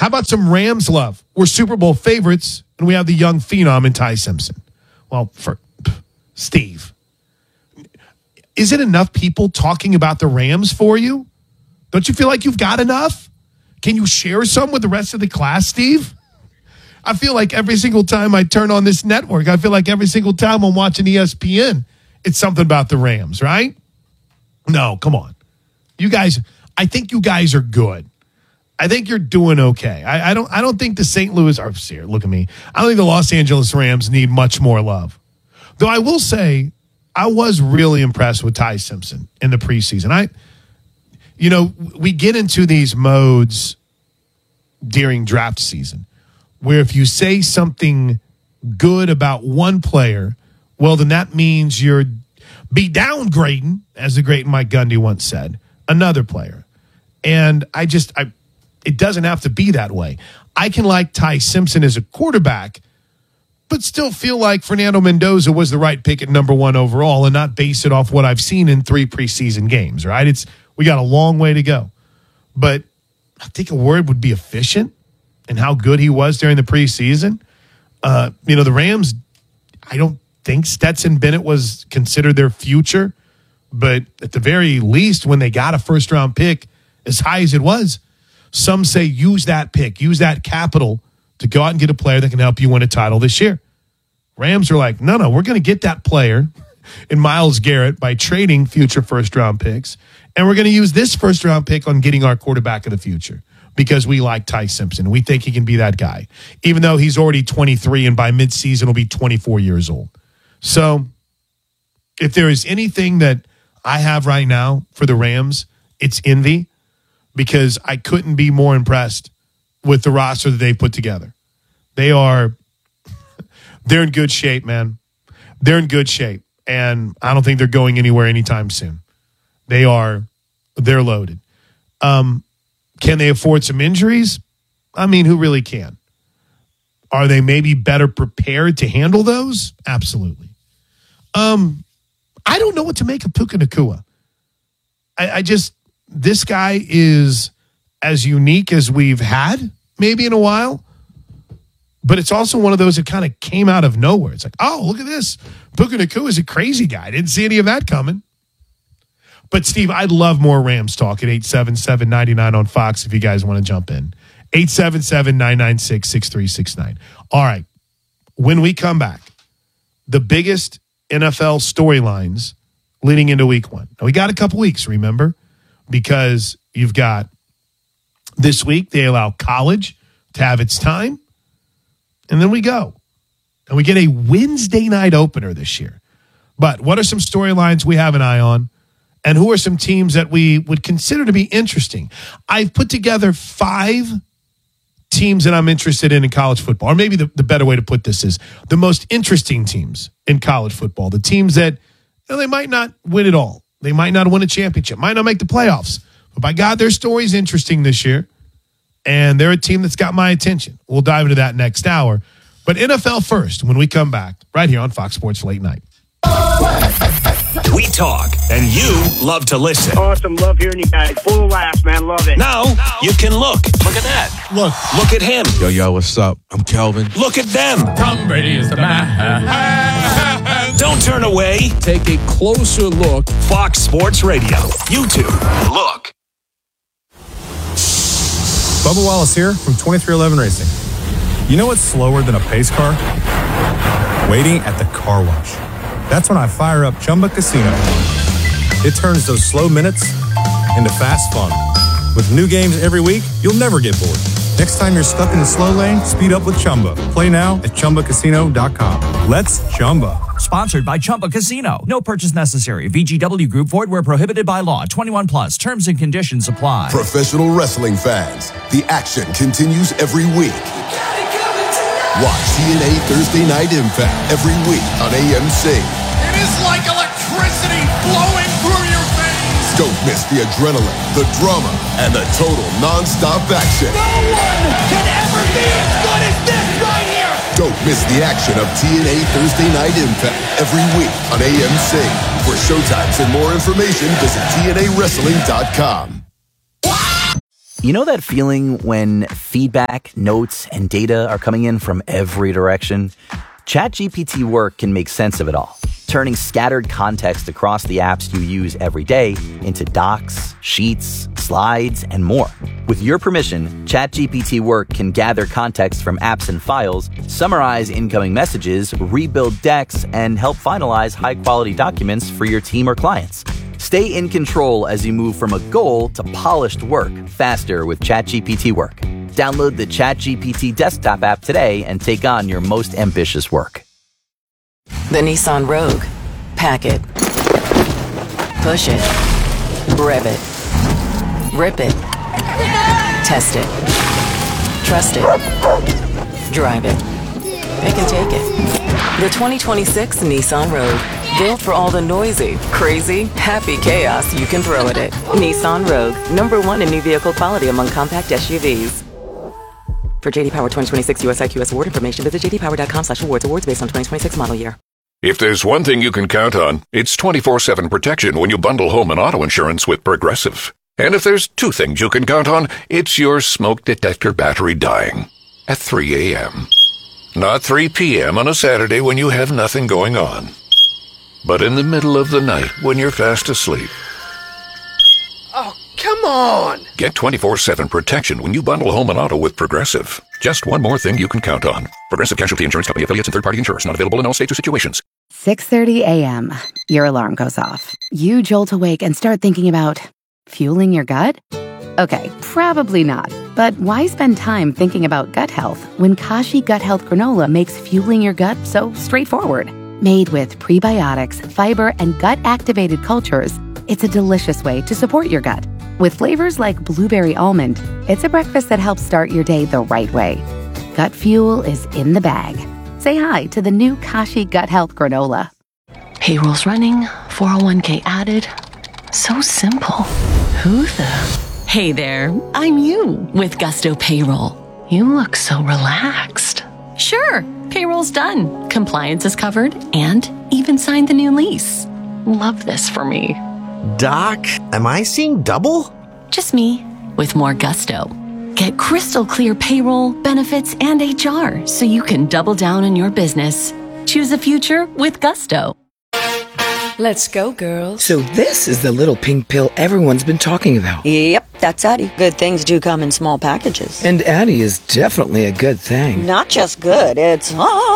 about some Rams love? We're Super Bowl favorites, and we have the young phenom in Ty Simpson. Well, for Steve, is it enough people talking about the Rams for you? Don't you feel like you've got enough? Can you share some with the rest of the class, Steve? I feel like every single time I turn on this network, I feel like every single time I'm watching ESPN, it's something about the Rams, right? No, come on. You guys, I think you guys are good. I think you're doing okay. I don't think the St. Louis, or here, look at me. I don't think the Los Angeles Rams need much more love. Though I will say, I was really impressed with Ty Simpson in the preseason. We get into these modes during draft season where if you say something good about one player, well, then that means you're be downgrading, as the great Mike Gundy once said, another player. And it doesn't have to be that way. I can like Ty Simpson as a quarterback, but still feel like Fernando Mendoza was the right pick at number 1 overall and not base it off what I've seen in 3 preseason games, right? We got a long way to go. But I think a word would be efficient and how good he was during the preseason. The Rams, I don't think Stetson Bennett was considered their future, but at the very least, when they got a first-round pick, as high as it was, some say use that pick, use that capital to go out and get a player that can help you win a title this year. Rams are like, no, we're going to get that player in Myles Garrett by trading future first-round picks, and we're going to use this first-round pick on getting our quarterback of the future because we like Ty Simpson. We think he can be that guy, even though he's already 23 and by midseason will be 24 years old. So if there is anything that I have right now for the Rams, it's envy because I couldn't be more impressed with the roster that they've put together. They're in good shape, man. They're in good shape, and I don't think they're going anywhere anytime soon. They're loaded. Can they afford some injuries? I mean, who really can? Are they maybe better prepared to handle those? Absolutely. I don't know what to make of Puka Nacua. This guy is as unique as we've had maybe in a while, but it's also one of those that kind of came out of nowhere. It's like, oh, look at this. Puka Nacua is a crazy guy. I didn't see any of that coming. But, Steve, I'd love more Rams talk at 877-99 on Fox if you guys want to jump in. 877-996-6369. All right. When we come back, the biggest NFL storylines leading into week 1. Now, we got a couple weeks, remember, because you've got this week, they allow college to have its time, and then we go. And we get a Wednesday night opener this year. But what are some storylines we have an eye on? And who are some teams that we would consider to be interesting? I've put together 5 teams that I'm interested in college football. Or maybe the better way to put this is the most interesting teams in college football. The teams that they might not win it all. They might not win a championship. Might not make the playoffs. But by God, their story's interesting this year. And they're a team that's got my attention. We'll dive into that next hour. But NFL first when we come back right here on Fox Sports Late Night. We talk, and you love to listen. Awesome. Love hearing you guys. Full of laughs, man. Love it. Now you can look. Look at that. Look at him. Yo, what's up? I'm Kelvin. Look at them. Tom Brady is the man. Don't turn away. Take a closer look. Fox Sports Radio. YouTube. Look. Bubba Wallace here from 2311 Racing. You know what's slower than a pace car? Waiting at the car wash. That's when I fire up Chumba Casino. It turns those slow minutes into fast fun. With new games every week, you'll never get bored. Next time you're stuck in the slow lane, speed up with Chumba. Play now at ChumbaCasino.com. Let's Chumba. Sponsored by Chumba Casino. No purchase necessary. VGW Group. Void where prohibited by law. 21 plus. Terms and conditions apply. Professional wrestling fans, the action continues every week. Watch TNA Thursday Night Impact every week on AMC. It is like electricity flowing through your veins. Don't miss the adrenaline, the drama, and the total non-stop action. No one can ever be as good as this right here. Don't miss the action of TNA Thursday Night Impact every week on AMC. For showtimes and more information, visit TNAWrestling.com. You know that feeling when feedback, notes, and data are coming in from every direction? ChatGPT Work can make sense of it all, turning scattered context across the apps you use every day into docs, sheets, slides, and more. With your permission, ChatGPT Work can gather context from apps and files, summarize incoming messages, rebuild decks, and help finalize high-quality documents for your team or clients. Stay in control as you move from a goal to polished work faster with ChatGPT Work. Download the ChatGPT desktop app today and take on your most ambitious work. The Nissan Rogue. Pack it. Push it. Rev it. Rip it. Test it. Trust it. Drive it. Pick and take it. The 2026 Nissan Rogue. Built for all the noisy, crazy, happy chaos you can throw at it. Nissan Rogue. #1 in new vehicle quality among compact SUVs. For JD Power 2026 US IQS award information, visit jdpower.com/awards. Awards based on 2026 model year. If there's one thing you can count on, it's 24/7 protection when you bundle home and auto insurance with Progressive. And if there's two things you can count on, it's your smoke detector battery dying at 3 a.m. Not 3 p.m. on a Saturday when you have nothing going on, but in the middle of the night when you're fast asleep. Oh, come on! Get 24/7 protection when you bundle home and auto with Progressive. Just one more thing you can count on. Progressive Casualty Insurance Company affiliates and third-party insurers. Not available in all states or situations. 6:30 a.m. Your alarm goes off. You jolt awake and start thinking about fueling your gut? Okay, probably not. But why spend time thinking about gut health when Kashi Gut Health Granola makes fueling your gut so straightforward? Made with prebiotics, fiber, and gut-activated cultures, it's a delicious way to support your gut. With flavors like blueberry almond, it's a breakfast that helps start your day the right way. Gut fuel is in the bag. Say hi to the new Kashi Gut Health Granola. Payroll's running, 401k added. So simple. Who the... Hey there, I'm you with Gusto Payroll. You look so relaxed. Sure, payroll's done. Compliance is covered and even signed the new lease. Love this for me. Doc, am I seeing double? Just me with more gusto. Get crystal clear payroll, benefits, and HR so you can double down on your business. Choose a future with Gusto. Let's go, girls. So this is the little pink pill everyone's been talking about. Yep, that's Addie. Good things do come in small packages. And Addie is definitely a good thing. Not just good, it's...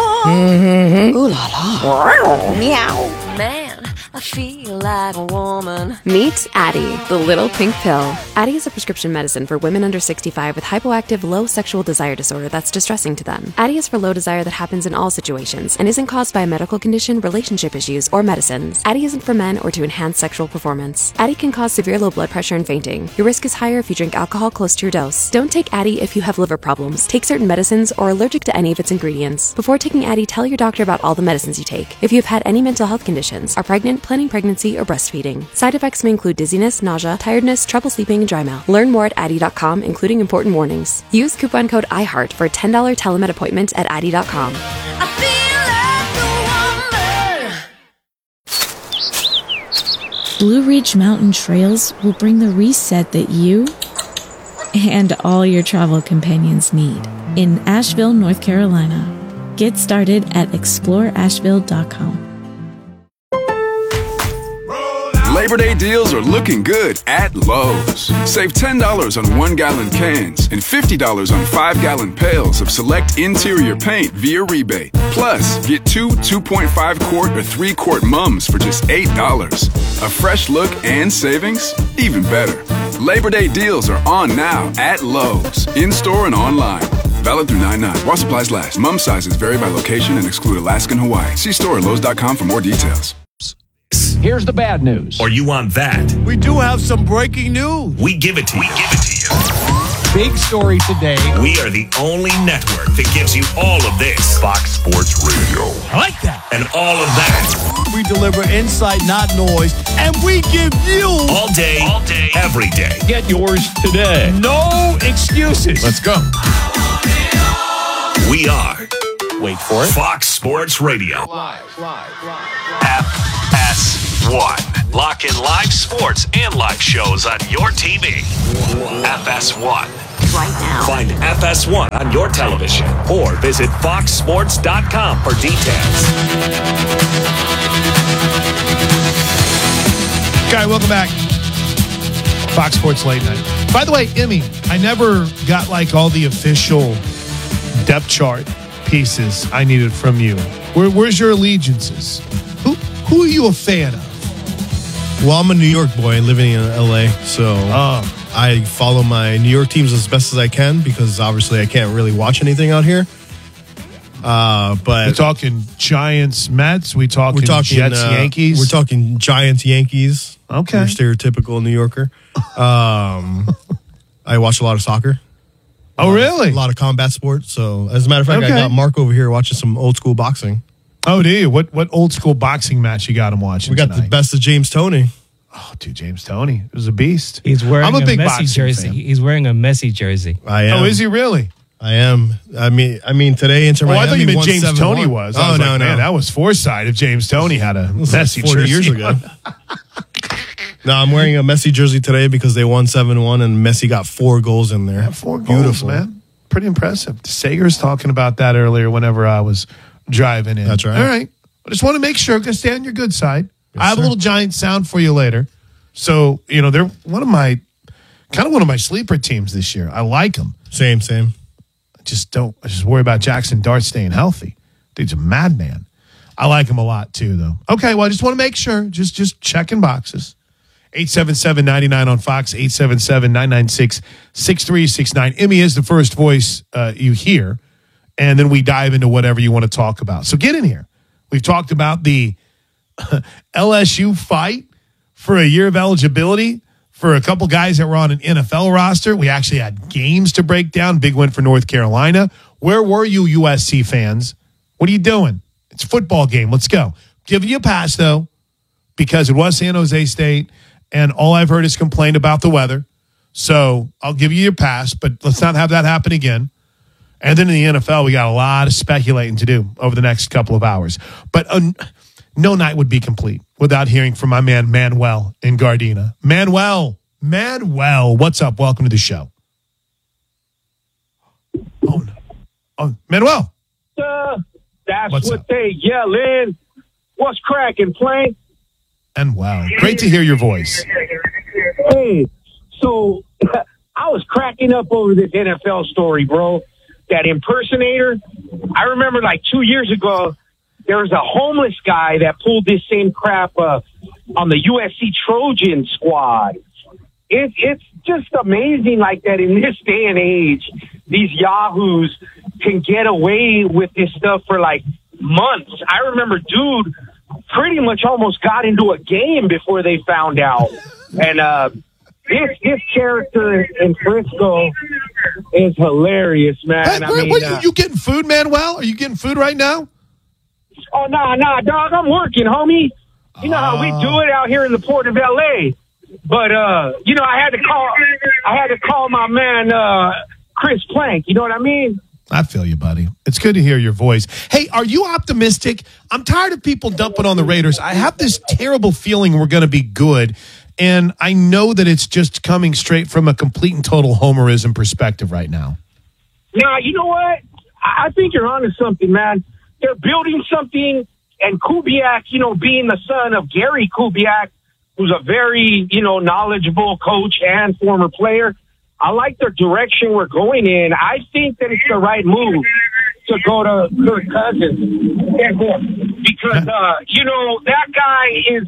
Mm-hmm. Ooh la la. Meow. Man, I feel like a woman. Meet Addie, the little pink pill. Addie is a prescription medicine for women under 65 with hypoactive low sexual desire disorder that's distressing to them. Addie is for low desire that happens in all situations and isn't caused by a medical condition, relationship issues, or medicines. Addie isn't for men or to enhance sexual performance. Addie can cause severe low blood pressure and fainting. Your risk is higher if you drink alcohol close to your dose. Don't take Addie if you have liver problems, take certain medicines, or are allergic to any of its ingredients. Before taking Addie, tell your doctor about all the medicines you take. If you've had any mental health conditions, are pregnant, planning pregnancy, or breastfeeding. Side effects may include dizziness, nausea, tiredness, trouble sleeping, and dry mouth. Learn more at Addie.com, including important warnings. Use coupon code IHEART for a $10 telemed appointment at Addie.com. Blue Ridge Mountain Trails will bring the reset that you and all your travel companions need in Asheville, North Carolina. Get started at exploreasheville.com. Labor Day deals are looking good at Lowe's. Save $10 on 1-gallon cans and $50 on 5-gallon pails of select interior paint via rebate. Plus, get 2 2.5-quart or 3-quart mums for just $8. A fresh look and savings? Even better. Labor Day deals are on now at Lowe's, in-store and online. Valid through 9/9. While supplies last. Mum sizes vary by location and exclude Alaska and Hawaii. See store at Lowe's.com for more details. Here's the bad news. Or you want that? We do have some breaking news. We give it to you. Big story today. We are the only network that gives you all of this. Fox Sports Radio. I like that. And all of that. We deliver insight, not noise. And we give you... All day, every day. Get yours today. No excuses. Let's go. We are... Wait for it. Fox Sports Radio. Live. FS1. Lock in live sports and live shows on your TV. FS1. Right now. Find FS1 on your television or visit foxsports.com for details. Okay, welcome back. Fox Sports Late Night. By the way, Emmy, I never got like all the official depth chart pieces I needed from you. Where's your allegiances? Who are you a fan of? Well, I'm a New York boy living in LA, so I follow my New York teams as best as I can because obviously I can't really watch anything out here. But we're talking Giants, Mets. We're talking Jets, Yankees. We're talking Giants, Yankees. Okay, you're stereotypical New Yorker. I watch a lot of soccer. Oh, really? A lot of combat sports. So, as a matter of fact, I got Mark over here watching some old school boxing. Oh, do you? What old school boxing match you got him watching? We got the best of James Toney. Oh, dude, James Toney was a beast. He's wearing I'm a big Messi jersey. Fan. He's wearing a Messi jersey. I am. Oh, is he really? I am. I mean, today Inter Miami. I thought you meant James 7-1. Toney was. Oh, no, man, that was foresight if James Toney had a Messi 40 jersey years ago. No, I'm wearing a Messi jersey today because they won 7-1 and Messi got 4 goals in there. 4 goals, beautiful, man. Pretty impressive. Sager's talking about that earlier whenever I was driving in. That's right. All right. I just want to make sure, because stay on your good side. Yes, I have a little Giant sound for you later. So, they're one of my sleeper teams this year. I like them. Same. I just worry about Jackson Dart staying healthy. Dude's a madman. I like him a lot too, though. Okay, well, I just want to make sure. Just checking boxes. 877-99 on Fox, 877-996-6369. Emmy is the first voice you hear, and then we dive into whatever you want to talk about. So get in here. We've talked about the LSU fight for a year of eligibility for a couple guys that were on an NFL roster. We actually had games to break down. Big win for North Carolina. Where were you, USC fans? What are you doing? It's a football game. Let's go. Giving you a pass, though, because it was San Jose State, and all I've heard is complained about the weather. So I'll give you your pass, but let's not have that happen again. And then in the NFL, we got a lot of speculating to do over the next couple of hours. But no night would be complete without hearing from my man Manuel in Gardena. Manuel, what's up? Welcome to the show. Oh, Manuel. That's what's what up? they yell in. What's cracking, Plank? And wow, great to hear your voice. Hey, so I was cracking up over this NFL story, bro. That impersonator. I remember like 2 years ago, there was a homeless guy that pulled this same crap on the USC Trojan squad. It's just amazing like that in this day and age, these yahoos can get away with this stuff for like months. I remember dude pretty much almost got into a game before they found out. And this character in Frisco is hilarious, man. You getting food, Manuel? Are you getting food right now? Oh, nah, dog. I'm working, homie. You know how we do it out here in the port of L.A. But, I had to call my man, Chris Plank. You know what I mean? I feel you, buddy. It's good to hear your voice. Hey, are you optimistic? I'm tired of people dumping on the Raiders. I have this terrible feeling we're going to be good. And I know that it's just coming straight from a complete and total homerism perspective right now. Nah, you know what? I think you're onto something, man. They're building something, and Kubiak, being the son of Gary Kubiak, who's a very, knowledgeable coach and former player, I like the direction we're going in. I think that it's the right move to go to Kirk Cousins. Because, that guy is,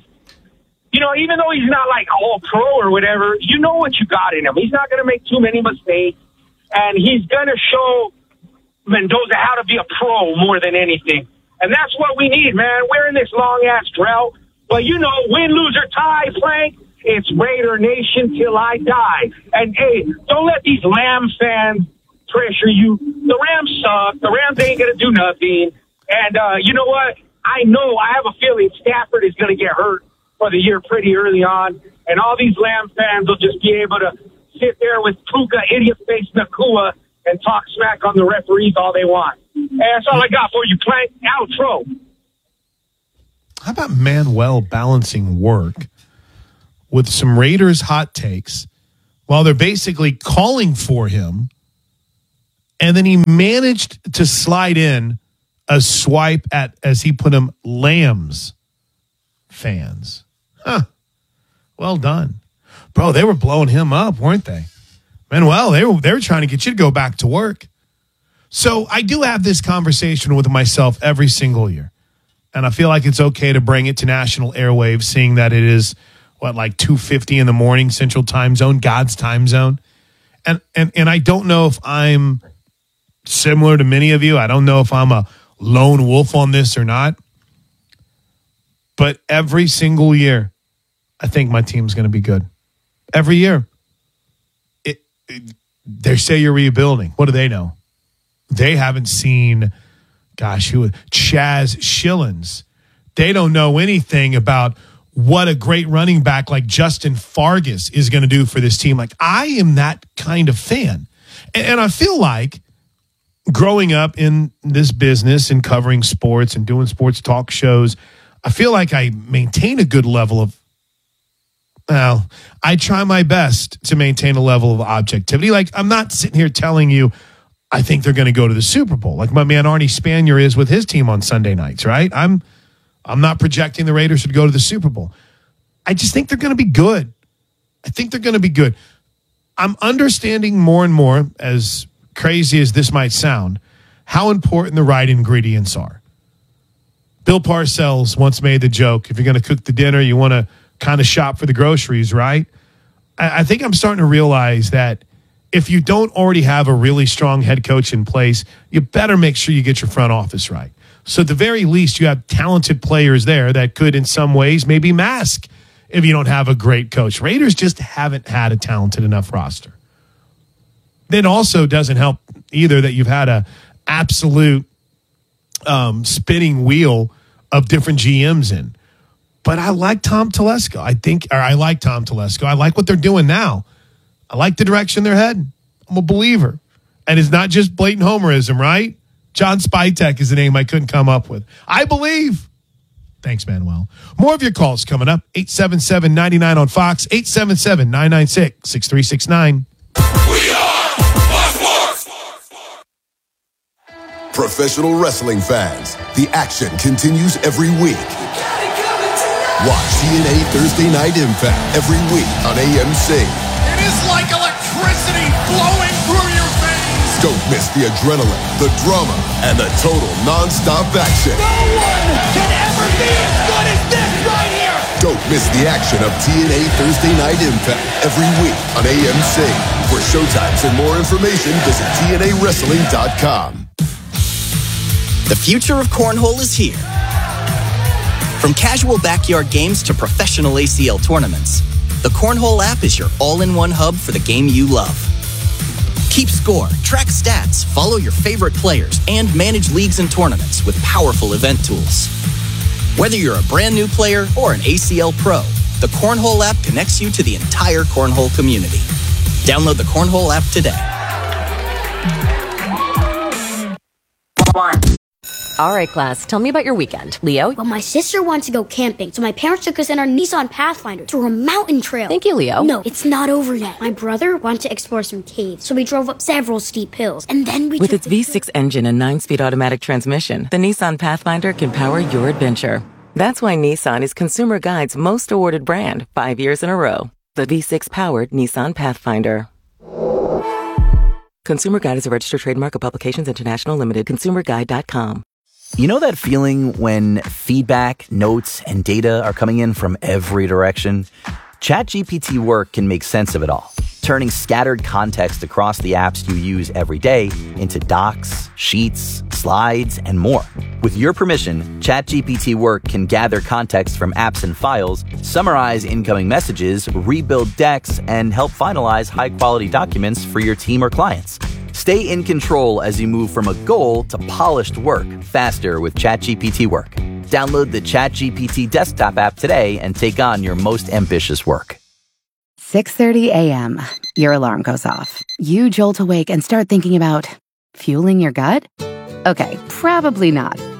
even though he's not like all pro or whatever, you know what you got in him. He's not going to make too many mistakes, and he's going to show Mendoza how to be a pro more than anything. And that's what we need, man. We're in this long-ass drought. But, win, lose, or tie, Frank, it's Raider Nation till I die. And, hey, don't let these Lamb fans pressure you. The Rams suck. The Rams ain't going to do nothing. And you know what? I have a feeling Stafford is going to get hurt for the year pretty early on. And all these Lamb fans will just be able to sit there with Puka, idiot face Nakua, and talk smack on the referees all they want. And that's all I got for you, Plank. Outro. How about Manuel balancing work with some Raiders hot takes while they're basically calling for him. And then he managed to slide in a swipe at, as he put them, Lambs fans. Huh. Well done. Bro, they were blowing him up, weren't they? Manuel, they were trying to get you to go back to work. So I do have this conversation with myself every single year. And I feel like it's okay to bring it to national airwaves, seeing that it is, like 2:50 in the morning, Central Time Zone, God's time zone. And I don't know if I'm similar to many of you. I don't know if I'm a lone wolf on this or not. But every single year, I think my team's going to be good. Every year. They say you're rebuilding. What do they know? They haven't seen, Chaz Schillens. They don't know anything about what a great running back like Justin Fargas is going to do for this team. Like, I am that kind of fan. And I feel like growing up in this business and covering sports and doing sports talk shows, I feel like I maintain a good level of, I try my best to maintain a level of objectivity. Like, I'm not sitting here telling you I think they're going to go to the Super Bowl, like my man Arnie Spanier is with his team on Sunday nights, right? I'm not projecting the Raiders should go to the Super Bowl. I just think they're going to be good. I think they're going to be good. I'm understanding more and more, as crazy as this might sound, how important the right ingredients are. Bill Parcells once made the joke, if you're going to cook the dinner, you want to kind of shop for the groceries, right? I think I'm starting to realize that if you don't already have a really strong head coach in place, you better make sure you get your front office right. So at the very least, you have talented players there that could in some ways maybe mask if you don't have a great coach. Raiders just haven't had a talented enough roster. It also doesn't help either that you've had a absolute spinning wheel of different GMs in. But I like Tom Telesco. I like Tom Telesco. I like what they're doing now. I like the direction they're heading. I'm a believer. And it's not just blatant homerism, right? John Spytek is the name I couldn't come up with. I believe. Thanks, Manuel. More of your calls coming up. 877-99 on Fox. 877-996-6369. We are Fox Sports. Professional wrestling fans, the action continues every week. Watch TNA Thursday Night Impact every week on AMC. It is like electricity flowing through your veins. Don't miss the adrenaline, the drama, and the total non-stop action. No one can ever be as good as this right here. Don't miss the action of TNA Thursday Night Impact every week on AMC. For showtimes and more information, visit TNAWrestling.com. The future of cornhole is here. From casual backyard games to professional ACL tournaments, the Cornhole app is your all-in-one hub for the game you love. Keep score, track stats, follow your favorite players, and manage leagues and tournaments with powerful event tools. Whether you're a brand new player or an ACL pro, the Cornhole app connects you to the entire cornhole community. Download the Cornhole app today. All right, class, tell me about your weekend. Leo? Well, my sister wants to go camping, so my parents took us in our Nissan Pathfinder to a mountain trail. Thank you, Leo. No, it's not over yet. My brother wanted to explore some caves, so we drove up several steep hills, and then we With its V6 engine and 9-speed automatic transmission, the Nissan Pathfinder can power your adventure. That's why Nissan is Consumer Guide's most awarded brand 5 years in a row. The V6-powered Nissan Pathfinder. Consumer Guide is a registered trademark of Publications International Limited. ConsumerGuide.com. You know that feeling when feedback, notes, and data are coming in from every direction? ChatGPT Work can make sense of it all, turning scattered context across the apps you use every day into docs, sheets, slides, and more. With your permission, ChatGPT Work can gather context from apps and files, summarize incoming messages, rebuild decks, and help finalize high-quality documents for your team or clients. Stay in control as you move from a goal to polished work faster with ChatGPT Work. Download the ChatGPT desktop app today and take on your most ambitious work. 6:30 a.m. Your alarm goes off. You jolt awake and start thinking about fueling your gut? Okay, probably not.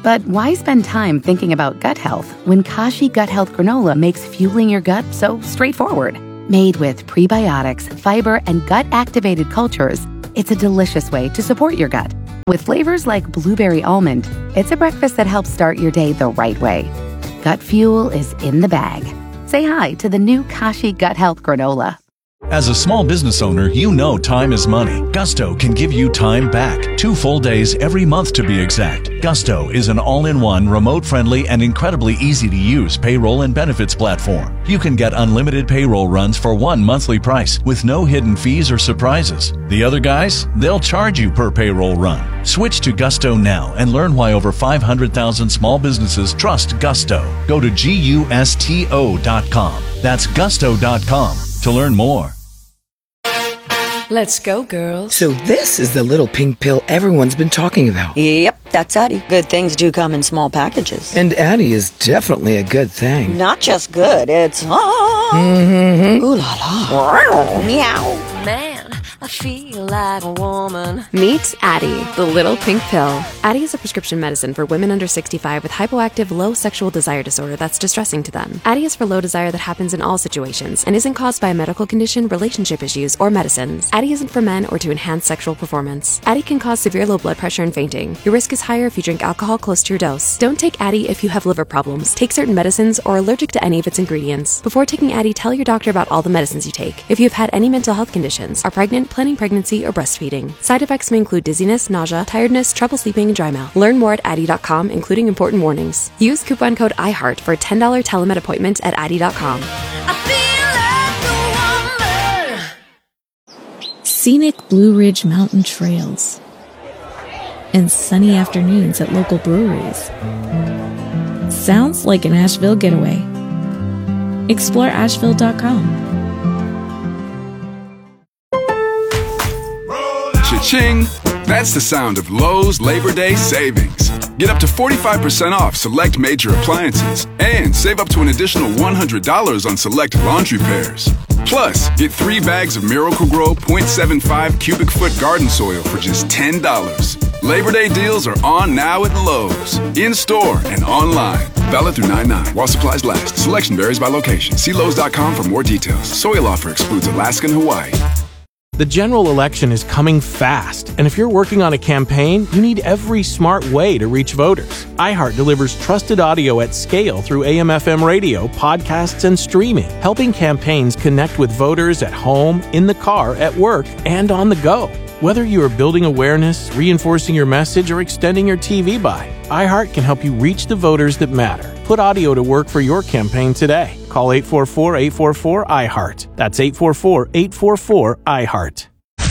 But why spend time thinking about gut health when Kashi Gut Health Granola makes fueling your gut so straightforward? Made with prebiotics, fiber, and gut-activated cultures, it's a delicious way to support your gut. With flavors like blueberry almond, it's a breakfast that helps start your day the right way. Gut fuel is in the bag. Say hi to the new Kashi Gut Health Granola. As a small business owner, you know time is money. Gusto can give you time back. 2 full days every month to be exact. Gusto is an all-in-one, remote-friendly, and incredibly easy-to-use payroll and benefits platform. You can get unlimited payroll runs for one monthly price with no hidden fees or surprises. The other guys, they'll charge you per payroll run. Switch to Gusto now and learn why over 500,000 small businesses trust Gusto. Go to GUSTO.com. That's Gusto.com to learn more. Let's go, girls. So this is the little pink pill everyone's been talking about. Yep, that's Addie. Good things do come in small packages. And Addie is definitely a good thing. Not just good, it's ooh la la. Meow. Man, I feel like a woman. Meet Addie, the little pink pill. Addie is a prescription medicine for women under 65 with hypoactive low sexual desire disorder that's distressing to them. Addie is for low desire that happens in all situations and isn't caused by a medical condition, relationship issues, or medicines. Addie isn't for men or to enhance sexual performance. Addie can cause severe low blood pressure and fainting. Your risk is higher if you drink alcohol close to your dose. Don't take Addie if you have liver problems, take certain medicines, or are allergic to any of its ingredients. Before taking Addie, tell your doctor about all the medicines you take. If you have had any mental health conditions, are pregnant, planning pregnancy, or breastfeeding. Side effects may include dizziness, nausea, tiredness, trouble sleeping, and dry mouth. Learn more at Addie.com, including important warnings. Use coupon code IHEART for a $10 telemed appointment at Addie.com. Scenic Blue Ridge Mountain trails and sunny afternoons at local breweries. Sounds like an Asheville getaway. Explore Asheville.com. Cha-ching! That's the sound of Lowe's Labor Day savings. Get up to 45% off select major appliances and save up to an additional $100 on select laundry pairs. Plus, get 3 bags of Miracle-Gro 0.75 cubic foot garden soil for just $10. Labor Day deals are on now at Lowe's, in-store and online. Valid through 9/9 while supplies last. Selection varies by location. See Lowe's.com for more details. Soil offer excludes Alaska and Hawaii. The general election is coming fast, and if you're working on a campaign, you need every smart way to reach voters. iHeart delivers trusted audio at scale through AM/FM radio, podcasts, and streaming, helping campaigns connect with voters at home, in the car, at work, and on the go. Whether you are building awareness, reinforcing your message, or extending your TV buy, iHeart can help you reach the voters that matter. Put audio to work for your campaign today. Call 844-844-iHeart. That's 844-844-iHeart.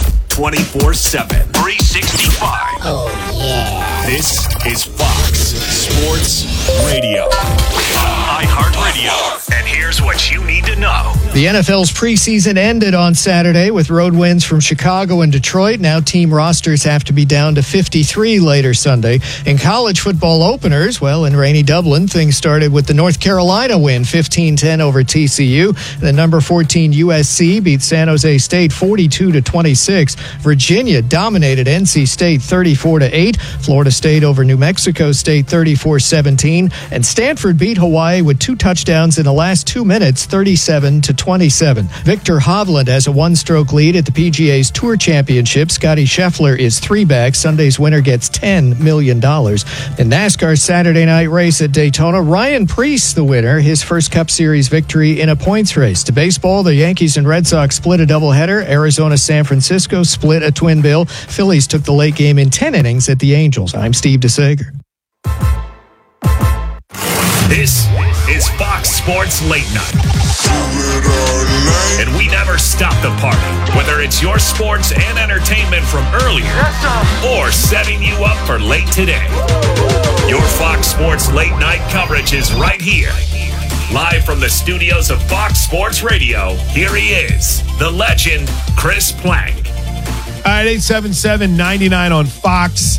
24/7, 365. Oh, yeah. This is Fox Sports Radio. iHeartRadio. And here's what you need to know. The NFL's preseason ended on Saturday with road wins from Chicago and Detroit. Now team rosters have to be down to 53 later Sunday. In college football openers, well, in rainy Dublin, things started with the North Carolina win, 15-10 over TCU. The number 14 USC beat San Jose State 42-26. Virginia dominated NC State 34-8. Florida State over New Mexico State 34-17. And Stanford beat Hawaii with 2 touchdowns in the last 2 minutes, 37-27. Victor Hovland has a 1-stroke lead at the PGA's Tour Championship. Scotty Scheffler is 3 back. Sunday's winner gets $10 million. In NASCAR's Saturday night race at Daytona, Ryan Preece the winner, his first Cup Series victory in a points race. To baseball, the Yankees and Red Sox split a doubleheader. Arizona-San Francisco split a twin bill. Phillies took the late game in 10 innings at the Angels. I'm Steve DeSager. This is Fox Sports Late Night. And we never stop the party, whether it's your sports and entertainment from earlier or setting you up for late today. Your Fox Sports Late Night coverage is right here. Live from the studios of Fox Sports Radio, here he is, the legend, Chris Plank. All right, 877-99 on Fox,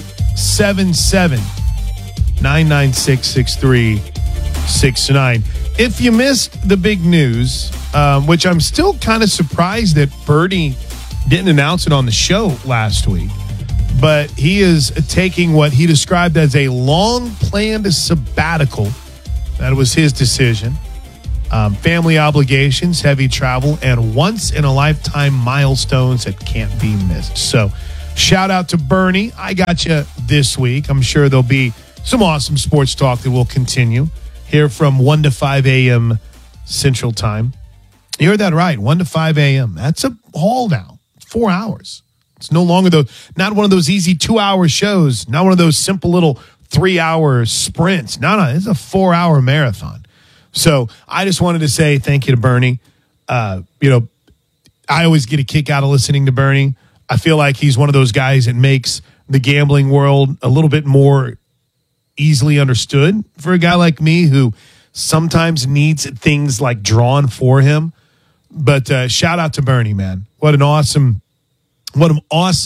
877-996-6369. If you missed the big news, which I'm still kind of surprised that Birdie didn't announce it on the show last week, but he is taking what he described as a long-planned sabbatical. That was his decision. Family obligations, heavy travel, and once-in-a-lifetime milestones that can't be missed. So, shout out to Bernie. I got you this week. I'm sure there'll be some awesome sports talk that will continue here from 1 to 5 a.m. Central Time. You heard that right, 1 to 5 a.m. That's a haul now, 4 hours. It's no longer not one of those easy 2-hour shows, not one of those simple little 3-hour sprints. No, it's a 4-hour marathon. So I just wanted to say thank you to Bernie. I always get a kick out of listening to Bernie. I feel like he's one of those guys that makes the gambling world a little bit more easily understood for a guy like me who sometimes needs things like drawn for him. But shout out to Bernie, man. What an awesome, can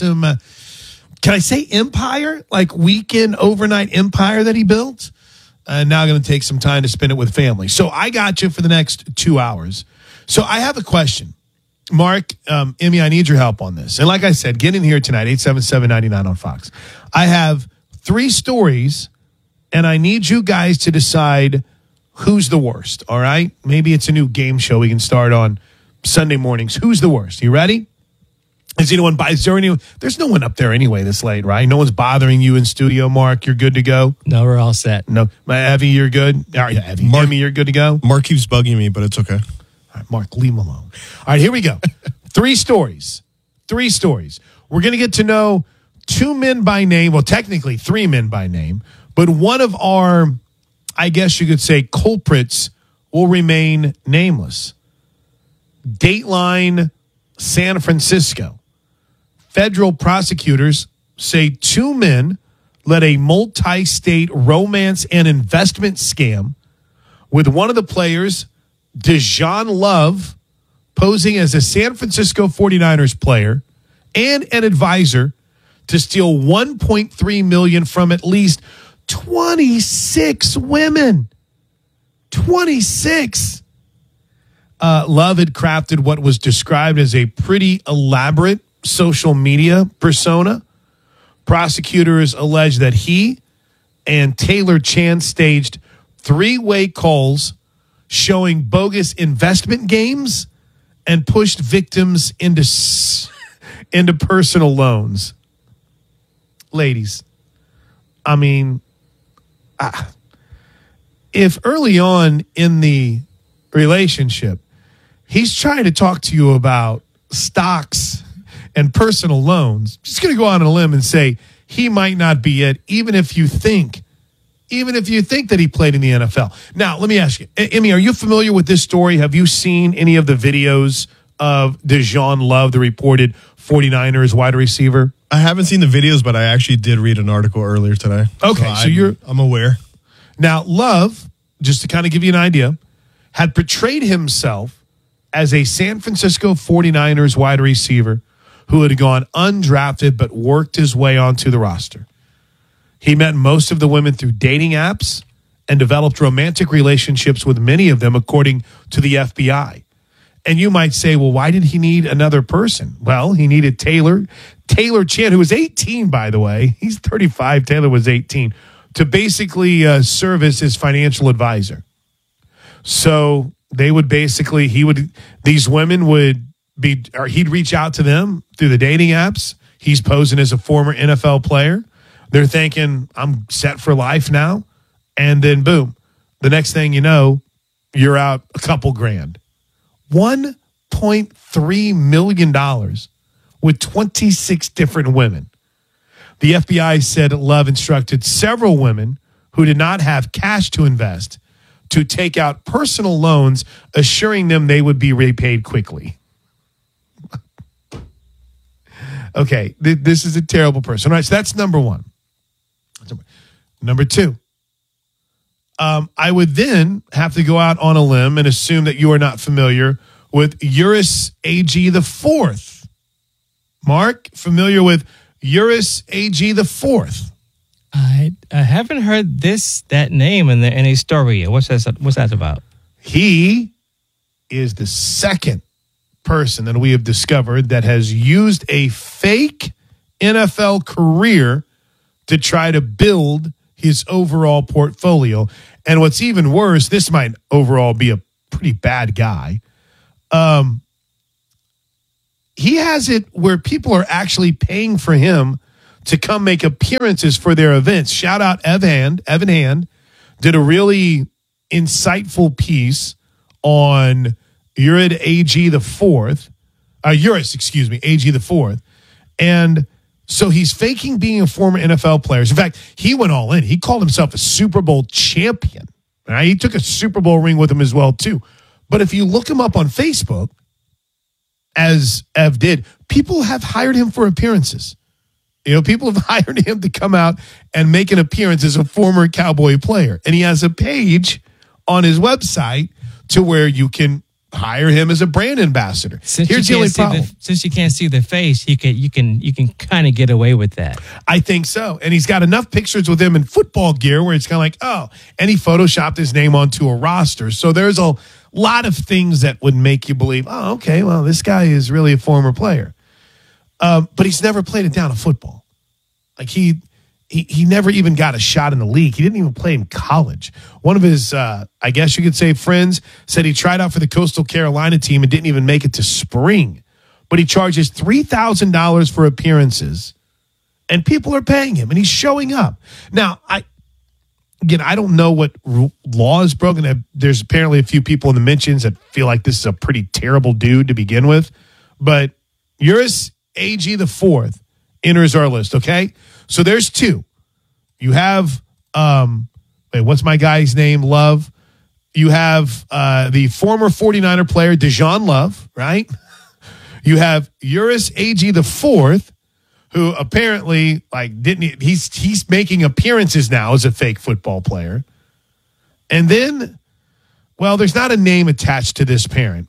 I say empire? Like weekend overnight empire that he built. Now going to take some time to spend it with family. So I got you for the next 2 hours. So I have a question. Mark, Emmy, I need your help on this. And like I said, get in here tonight, 877-99 on Fox. I have 3 stories, and I need you guys to decide who's the worst, all right? Maybe it's a new game show we can start on Sunday mornings. Who's the worst? You ready? There's no one up there anyway this late, right? No one's bothering you in studio, Mark. You're good to go? No, we're all set. No. Evie, you're good? All right, Evie. Mark, Emmy, you're good to go? Mark keeps bugging me, but it's okay. All right, Mark, leave him alone. All right, here we go. 3 stories. We're going to get to know 2 men by name. Well, technically 3 men by name. But one of our, I guess you could say, culprits will remain nameless. Dateline San Francisco. Federal prosecutors say 2 men led a multi-state romance and investment scam with one of the players, Deshaun Love, posing as a San Francisco 49ers player and an advisor to steal $1.3 million from at least 26 women. 26. Love had crafted what was described as a pretty elaborate social media persona. Prosecutors allege that he and Taylor Chan staged 3-way calls showing bogus investment games and pushed victims into personal loans. Ladies, I mean, if early on in the relationship, he's trying to talk to you about stocks and personal loans, just going to go out on a limb and say he might not be it, even if you think that he played in the NFL. Now, let me ask you, Emmy, are you familiar with this story? Have you seen any of the videos of Deshaun Love, the reported 49ers wide receiver? I haven't seen the videos, but I actually did read an article earlier today. Okay, so I'm aware. Now, Love, just to kind of give you an idea, had portrayed himself as a San Francisco 49ers wide receiver who had gone undrafted but worked his way onto the roster. He met most of the women through dating apps and developed romantic relationships with many of them, according to the FBI. And you might say, well, why did he need another person? Well, he needed Taylor Chan, who was 18, by the way. He's 35. Taylor was 18, to basically serve as his financial advisor. So they would basically, these women would be, or he'd reach out to them through the dating apps. He's posing as a former NFL player. They're thinking, I'm set for life now. And then boom, the next thing you know, you're out a couple grand. $1.3 million with 26 different women. The FBI said Love instructed several women who did not have cash to invest to take out personal loans, assuring them they would be repaid quickly. Okay, this is a terrible person. All right, so that's number one. Number two, I would then have to go out on a limb and assume that you are not familiar with Uris AG IV. Mark, familiar with Uris AG IV? I haven't heard that name in any story yet. What's that about? He is the second person that we have discovered that has used a fake NFL career to try to build his overall portfolio. And what's even worse, this might overall be a pretty bad guy. He has it where people are actually paying for him to come make appearances for their events. Shout out Evan Hand did a really insightful piece on Urid AG the fourth. AG the fourth. And so he's faking being a former NFL player. In fact, he went all in. He called himself a Super Bowl champion. Right? He took a Super Bowl ring with him as well, too. But if you look him up on Facebook, as Ev did, people have hired him for appearances. People have hired him to come out and make an appearance as a former Cowboy player. And he has a page on his website to where you can hire him as a brand ambassador. Here's the only problem. Since you can't see the face, you can kind of get away with that. I think so. And he's got enough pictures with him in football gear where it's kind of like, oh, and he photoshopped his name onto a roster. So there's a lot of things that would make you believe, oh, okay, well, this guy is really a former player. But he's never played it down to football. Like he never even got a shot in the league. He didn't even play in college. One of his, I guess you could say, friends said he tried out for the Coastal Carolina team and didn't even make it to spring. But he charges $3,000 for appearances, and people are paying him, and he's showing up. Now, I don't know what law is broken. There's apparently a few people in the mentions that feel like this is a pretty terrible dude to begin with. But Uris AG the fourth enters our list, okay? So there's two. You have, what's my guy's name? Love. You have the former 49er player, Dejon Love, right? You have Uris AG the fourth, who apparently he's making appearances now as a fake football player. And then, well, there's not a name attached to this parent,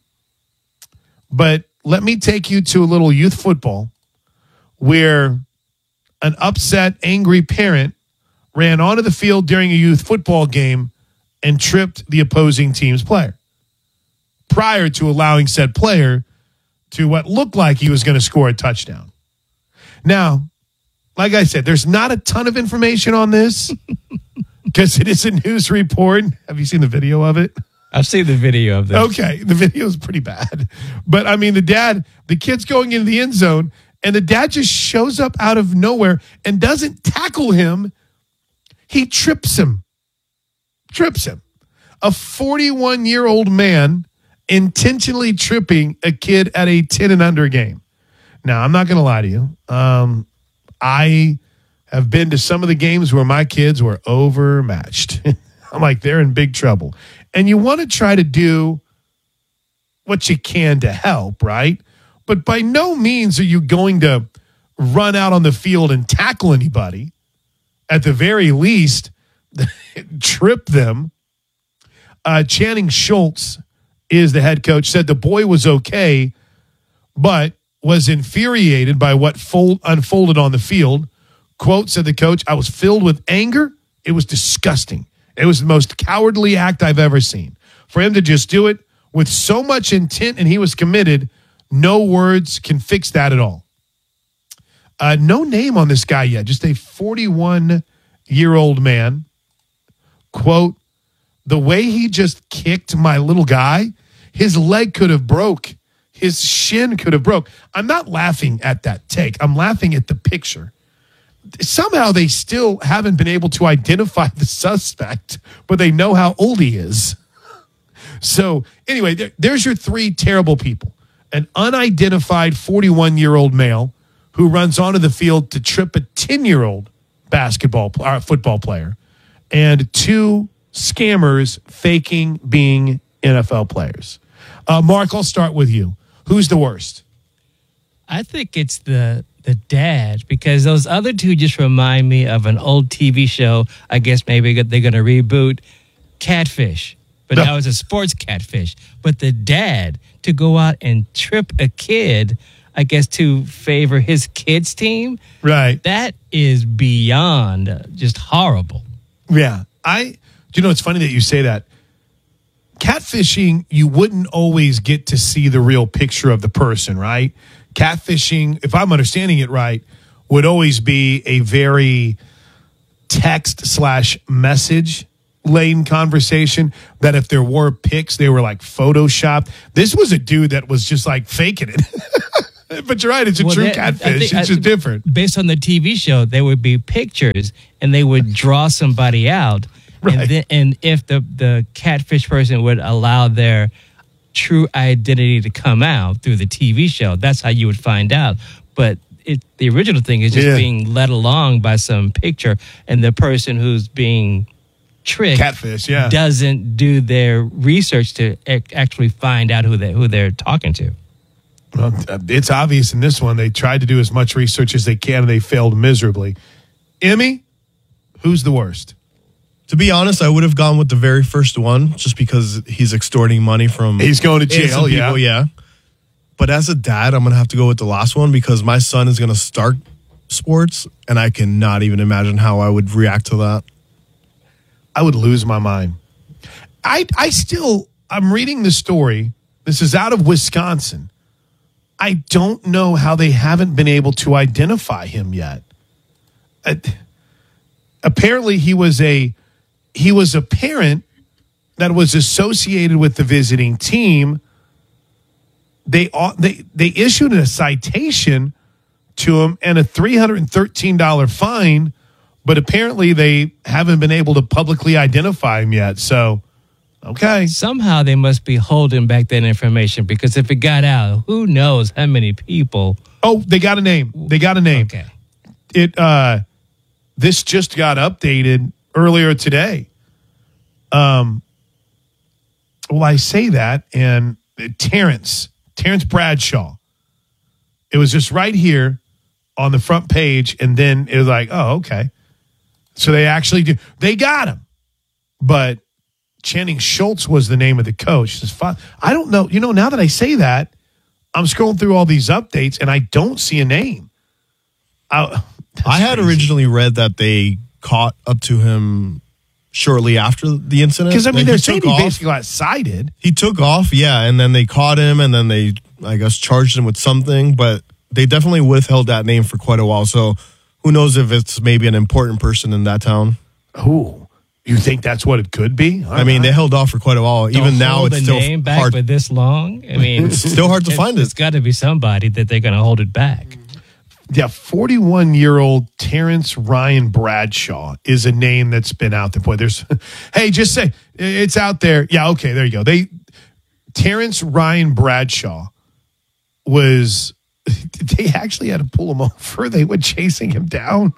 but let me take you to a little youth football where an upset, angry parent ran onto the field during a youth football game and tripped the opposing team's player prior to allowing said player to what looked like he was going to score a touchdown. Now, like I said, there's not a ton of information on this because it is a news report. Have you seen the video of it? I've seen the video of this. Okay, the video is pretty bad. But, I mean, the kid's going into the end zone, and the dad just shows up out of nowhere and doesn't tackle him. He trips him. A 41-year-old man intentionally tripping a kid at a 10 and under game. Now, I'm not going to lie to you. I have been to some of the games where my kids were overmatched. I'm like, they're in big trouble. And you want to try to do what you can to help, right? But by no means are you going to run out on the field and tackle anybody. At the very least, trip them. Channing Schultz is the head coach, said the boy was okay, but was infuriated by what unfolded on the field. Quote, said the coach, I was filled with anger. It was disgusting. It was the most cowardly act I've ever seen. For him to just do it with so much intent and he was committed, no words can fix that at all. No name on this guy yet, just a 41-year-old man. Quote, the way he just kicked my little guy, his leg could have broke. His shin could have broke. I'm not laughing at that take. I'm laughing at the picture. Somehow they still haven't been able to identify the suspect, but they know how old he is. So anyway, there's your three terrible people. An unidentified 41-year-old male who runs onto the field to trip a 10-year-old football player, and two scammers faking being NFL players. Mark, I'll start with you. Who's the worst? I think it's the dad, because those other two just remind me of an old TV show. I guess maybe they're going to reboot Catfish, but now it's a sports catfish. But the dad to go out and trip a kid, I guess to favor his kid's team. Right. That is beyond just horrible. Yeah. It's funny that you say that. Catfishing, you wouldn't always get to see the real picture of the person, right? Catfishing, if I'm understanding it right, would always be a very text/message laden conversation, that if there were pics, they were like photoshopped. This was a dude that was just like faking it. But you're right, it's a true catfish. It's just different. Based on the TV show, there would be pictures and they would draw somebody out. Right. And if the catfish person would allow their true identity to come out through the TV show, that's how you would find out. But the original thing is just being led along by some picture, and the person who's being tricked catfish, doesn't do their research to actually find out who they're talking to. Well, it's obvious in this one. They tried to do as much research as they can, and they failed miserably. Emmy, who's the worst? To be honest, I would have gone with the very first one, just because he's extorting money from... He's going to jail, people, yeah. But as a dad, I'm going to have to go with the last one, because my son is going to start sports, and I cannot even imagine how I would react to that. I would lose my mind. I'm reading the story. This is out of Wisconsin. I don't know how they haven't been able to identify him yet. Apparently, he was a parent that was associated with the visiting team. They issued a citation to him and a $313 fine, but apparently they haven't been able to publicly identify him yet. So, okay. Somehow they must be holding back that information, because if it got out, who knows how many people. Oh, they got a name. Okay. This just got updated earlier today. Well, I say that, and Terrence Bradshaw. It was just right here on the front page, and then it was like, oh, okay. So they actually they got him. But Channing Schultz was the name of the coach. I don't know. Now that I say that, I'm scrolling through all these updates, and I don't see a name. I had originally read that they caught up to him shortly after the incident. Because, they're saying he basically got cited. He took off, and then they caught him, and then they, I guess, charged him with something. But they definitely withheld that name for quite a while. So who knows if it's maybe an important person in that town. Ooh, you think that's what it could be? They held off for quite a while. Even now, it's still name back hard for this long. It's still hard to find it. It's got to be somebody that they're going to hold it back. Yeah, 41-year-old Terrence Ryan Bradshaw is a name that's been out there. Boy, hey, just say it's out there. Yeah, okay, there you go. Terrence Ryan Bradshaw was. They actually had to pull him over. They were chasing him down.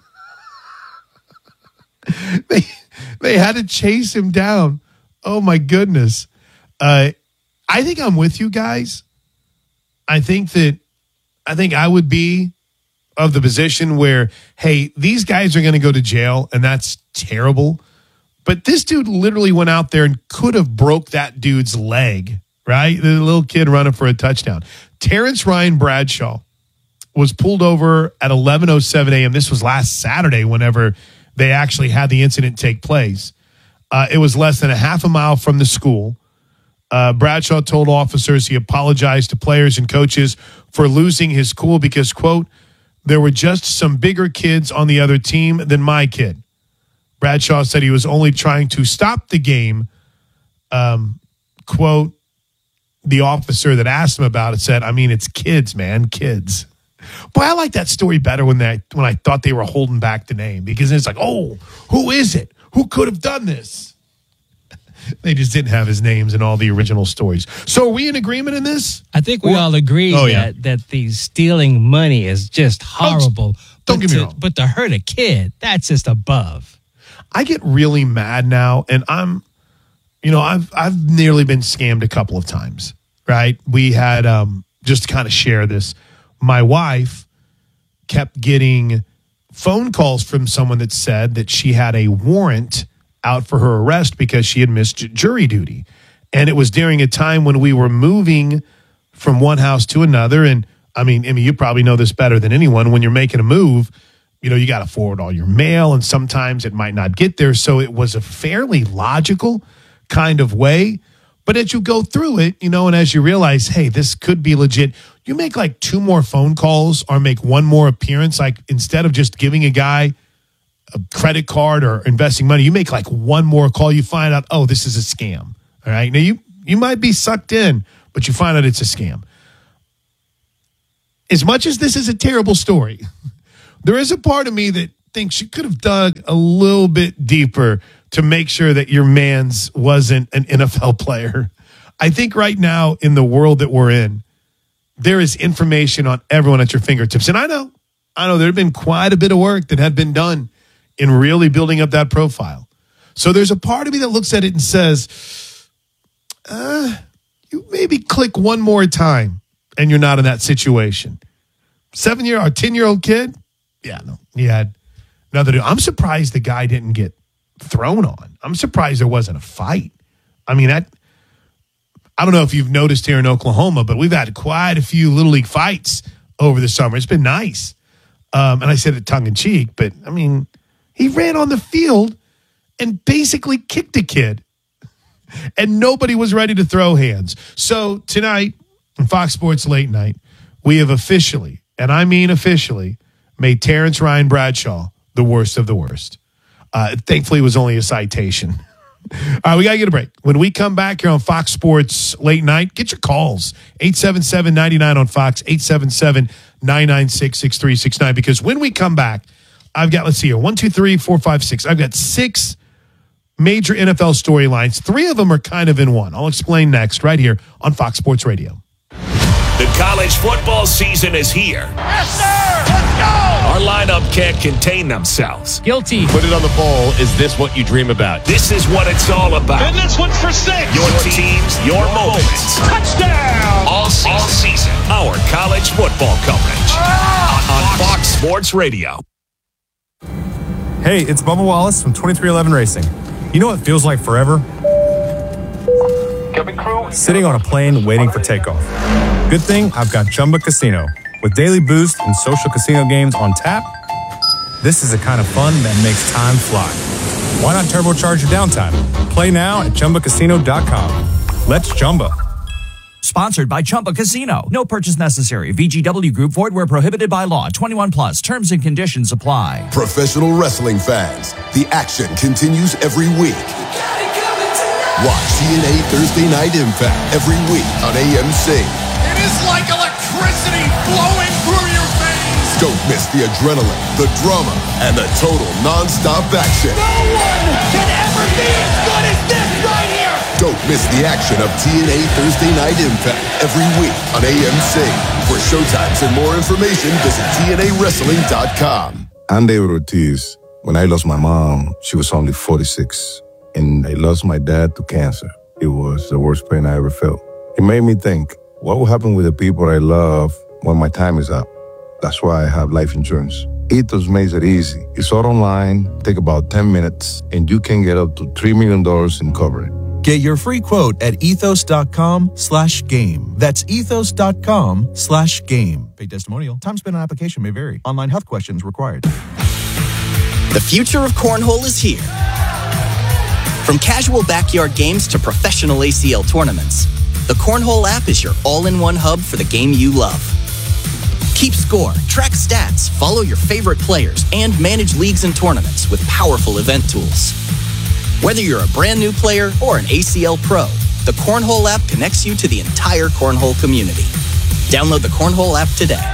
They had to chase him down. Oh my goodness. I think I'm with you guys. I think I would be of the position where, hey, these guys are going to go to jail, and that's terrible. But this dude literally went out there and could have broke that dude's leg, right? The little kid running for a touchdown. Terrence Ryan Bradshaw was pulled over at 11:07 a.m. This was last Saturday whenever they actually had the incident take place. It was less than a half a mile from the school. Bradshaw told officers he apologized to players and coaches for losing his cool because, quote, there were just some bigger kids on the other team than my kid. Bradshaw said he was only trying to stop the game. Quote, the officer that asked him about it said, it's kids, man, kids. Boy, I like that story better when I thought they were holding back the name, because it's like, oh, who is it? Who could have done this? They just didn't have his names in all the original stories. So are we in agreement in this? I think we all agree that the stealing money is just horrible. Don't get me wrong. But to hurt a kid, that's just above. I get really mad now, and I've nearly been scammed a couple of times, right? We had, just to kind of share this, my wife kept getting phone calls from someone that said that she had a warrant out for her arrest because she had missed jury duty. And it was during a time when we were moving from one house to another. And you probably know this better than anyone. When you're making a move, you got to forward all your mail, and sometimes it might not get there. So it was a fairly logical kind of way. But as you go through it, and as you realize, hey, this could be legit, You make like 2 more phone calls or make 1 more appearance. Like instead of just giving a guy a credit card or investing money, you make like 1 more call. You find out, oh, this is a scam. All right. Now you might be sucked in, but you find out it's a scam. As much as this is a terrible story, there is a part of me that thinks you could have dug a little bit deeper to make sure that your man's wasn't an NFL player. I think right now in the world that we're in, there is information on everyone at your fingertips. And I know there have been quite a bit of work that had been done in really building up that profile. So there's a part of me that looks at it and says, you maybe click 1 more time and you're not in that situation. 7-year or 10-year-old kid? Yeah, no. He had nothing to do. I'm surprised the guy didn't get thrown on. I'm surprised there wasn't a fight. I mean, I don't know if you've noticed here in Oklahoma, but we've had quite a few Little League fights over the summer. It's been nice. And I said it tongue in cheek, but I mean, he ran on the field and basically kicked a kid. And nobody was ready to throw hands. So tonight on Fox Sports Late Night, we have officially, and I mean officially, made Terrence Ryan Bradshaw the worst of the worst. Thankfully, it was only a citation. All right, we got to get a break. When we come back here on Fox Sports Late Night, get your calls. 877-99 on Fox, 877-996-6369. Because when we come back, I've got, let's see here, 1, 2, 3, 4, 5, 6. I've got 6 major NFL storylines. 3 of them are kind of in one. I'll explain next right here on Fox Sports Radio. The college football season is here. Yes, sir! Let's go! Our lineup can't contain themselves. Guilty. Put it on the poll. Is this what you dream about? This is what it's all about. And this one's for 6. Your teams, your moments. Touchdown! All season. Our college football coverage. On Fox Sports Radio. Hey, it's Bubba Wallace from 2311 Racing. You know what feels like forever? Sitting on a plane waiting for takeoff. Good thing I've got Chumba Casino. With daily boost and social casino games on tap, this is the kind of fun that makes time fly. Why not turbocharge your downtime? Play now at ChumbaCasino.com. Let's Chumba. Sponsored by Chumba Casino. No purchase necessary. VGW Group. Void where prohibited by law. 21 plus. Terms and conditions apply. Professional wrestling fans, the action continues every week. Watch TNA Thursday Night Impact every week on AMC. It is like electricity flowing through your veins. Don't miss the adrenaline, the drama, and the total non-stop action. No one can ever be as good as this right here. Don't miss the action of TNA Thursday Night Impact every week on AMC. For showtimes and more information, visit TNAWrestling.com. I'm David Ortiz. When I lost my mom, she was only 46. And I lost my dad to cancer. It was the worst pain I ever felt. It made me think, what will happen with the people I love when my time is up? That's why I have life insurance. Ethos makes it easy. It's all online, take about 10 minutes, and you can get up to $3 million in coverage. Get your free quote at ethos.com/game. That's ethos.com/game. Paid testimonial. Time spent on application may vary. Online health questions required. The future of cornhole is here. From casual backyard games to professional ACL tournaments, the Cornhole app is your all-in-one hub for the game you love. Keep score, track stats, follow your favorite players, and manage leagues and tournaments with powerful event tools. Whether you're a brand new player or an ACL pro, the Cornhole app connects you to the entire Cornhole community. Download the Cornhole app today.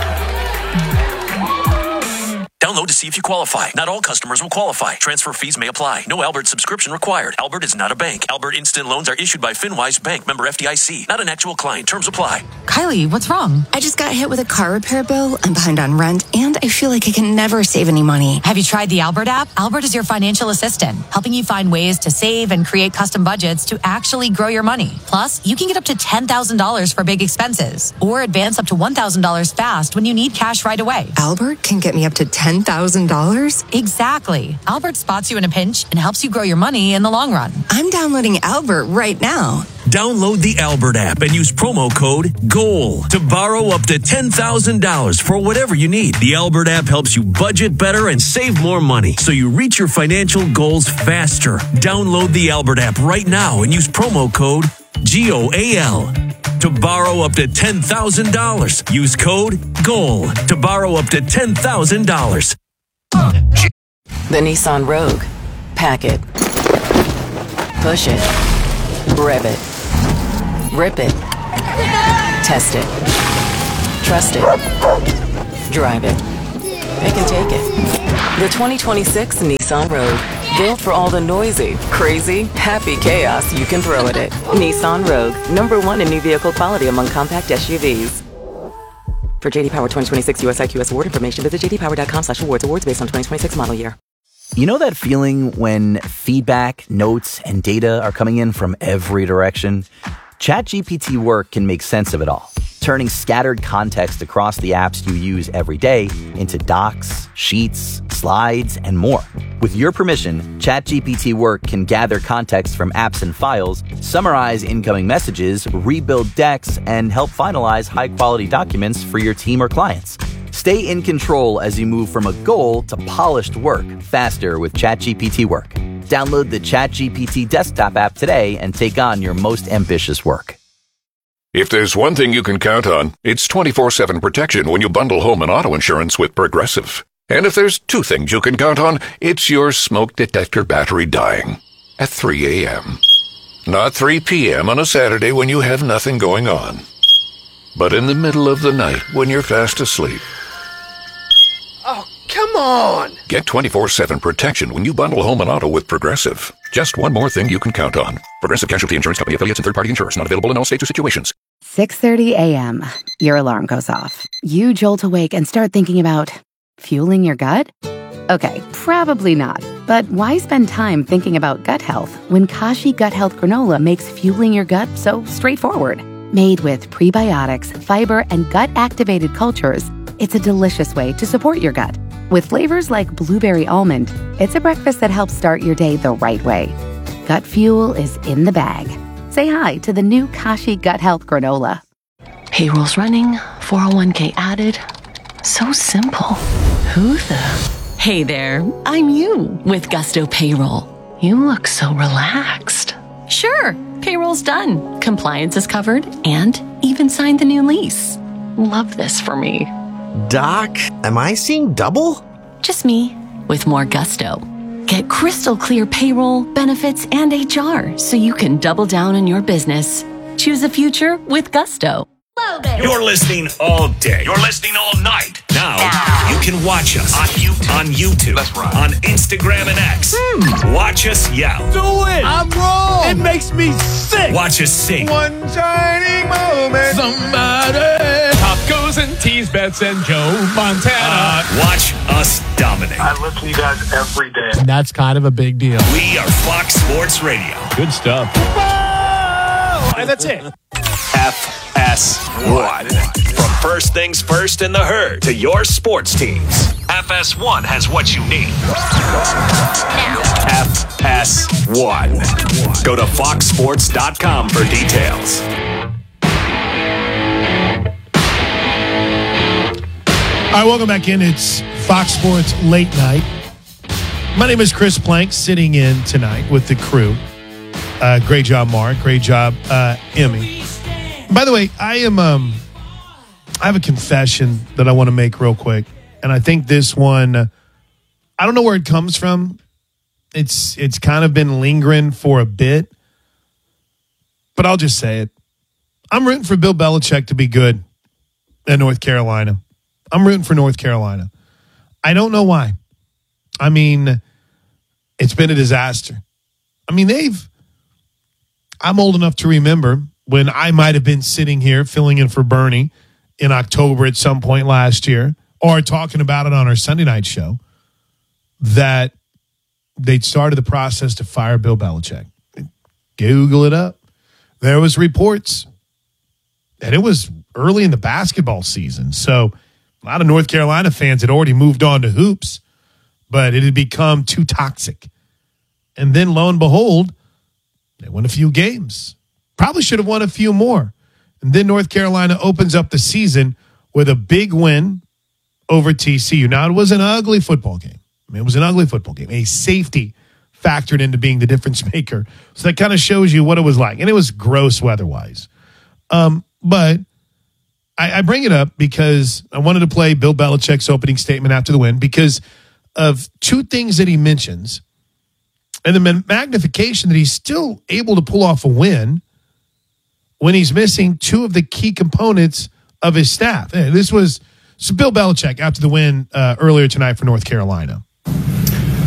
Download to see if you qualify. Not all customers will qualify. Transfer fees may apply. No Albert subscription required. Albert is not a bank. Albert Instant Loans are issued by FinWise Bank, member FDIC. Not an actual client. Terms apply. Kylie, what's wrong? I just got hit with a car repair bill. I'm behind on rent, and I feel like I can never save any money. Have you tried the Albert app? Albert is your financial assistant, helping you find ways to save and create custom budgets to actually grow your money. Plus, you can get up to $10,000 for big expenses, or advance up to $1,000 fast when you need cash right away. Albert can get me up to $10,000? Exactly. Albert spots you in a pinch and helps you grow your money in the long run. I'm downloading Albert right now. Download the Albert app and use promo code GOAL to borrow up to $10,000 for whatever you need. The Albert app helps you budget better and save more money so you reach your financial goals faster. Download the Albert app right now and use promo code GOAL. to borrow up to $10,000. Use code GOAL to borrow up to $10,000. The Nissan Rogue. Pack it. Push it. Rev it. Rip it. Test it. Trust it. Drive it. Pick and take it. The 2026 Nissan Rogue. Built for all the noisy, crazy, happy chaos you can throw at it. Nissan Rogue. #1 in new vehicle quality among compact SUVs. For JD Power 2026 US IQS award information, visit jdpower.com/awards. Awards based on 2026 model year. You know that feeling when feedback, notes, and data are coming in from every direction? ChatGPT Work can make sense of it all, turning scattered context across the apps you use every day into docs, sheets, slides, and more. With your permission, ChatGPT Work can gather context from apps and files, summarize incoming messages, rebuild decks, and help finalize high-quality documents for your team or clients. Stay in control as you move from a goal to polished work faster with ChatGPT Work. Download the ChatGPT desktop app today and take on your most ambitious work. If there's one thing you can count on, it's 24/7 protection when you bundle home and auto insurance with Progressive. And if there's two things you can count on, it's your smoke detector battery dying at 3 a.m. Not 3 p.m. on a Saturday when you have nothing going on, but in the middle of the night when you're fast asleep. Oh, come on! Get 24/7 protection when you bundle home and auto with Progressive. Just one more thing you can count on. Progressive Casualty Insurance Company affiliates and third-party insurers. Not available in all states or situations. 6:30 a.m. Your alarm goes off. You jolt awake and start thinking about fueling your gut? Okay, probably not. But why spend time thinking about gut health when Kashi Gut Health Granola makes fueling your gut so straightforward? Made with prebiotics, fiber, and gut-activated cultures, it's a delicious way to support your gut. With flavors like blueberry almond, it's a breakfast that helps start your day the right way. Gut fuel is in the bag. Say hi to the new Kashi Gut Health Granola. Payroll's running, 401k added. So simple. Who the? Hey there, I'm you with Gusto Payroll. You look so relaxed. Sure, payroll's done. Compliance is covered and even signed the new lease. Love this for me. Doc, am I seeing double? Just me with more gusto. Get crystal clear payroll, benefits, and HR so you can double down on your business. Choose a future with Gusto. You're listening all day. You're listening all night. Now you can watch us on YouTube, That's right. on Instagram and X. Watch us yell. Do it! I'm wrong! It makes me sick! Watch us sing. One shining moment. Somebody. Pop goes and tease Bets and Joe Montana. Watch us dominate. I listen to you guys every day. And that's kind of a big deal. We are Fox Sports Radio. Good stuff. Oh, and that's it. FS1. From first things first in the herd to your sports teams, FS1 has what you need. FS1. Go to foxsports.com for details. All right, welcome back in. It's Fox Sports Late Night. My name is Chris Plank, sitting in tonight with the crew. Great job, Mark. Great job, Emmy. By the way, I have a confession that I want to make real quick, and I think this one, I don't know where it comes from. It's kind of been lingering for a bit, but I'll just say it. I'm rooting for Bill Belichick to be good at North Carolina. I'm rooting for North Carolina. I don't know why. I mean, it's been a disaster. I mean, I'm old enough to remember when I might have been sitting here filling in for Bernie in October at some point last year, or talking about it on our Sunday night show, that they'd started the process to fire Bill Belichick. Google it up. There was reports, and it was early in the basketball season. So a lot of North Carolina fans had already moved on to hoops, but it had become too toxic. And then lo and behold, they won a few games. Probably should have won a few more. And then North Carolina opens up the season with a big win over TCU. Now, it was an ugly football game. It was an ugly football game. A safety factored into being the difference maker. So that kind of shows you what it was like. And it was gross weather-wise. But I bring it up because I wanted to play Bill Belichick's opening statement after the win because of two things that he mentions and the magnification that he's still able to pull off a win when he's missing two of the key components of his staff. This was Bill Belichick after the win earlier tonight for North Carolina.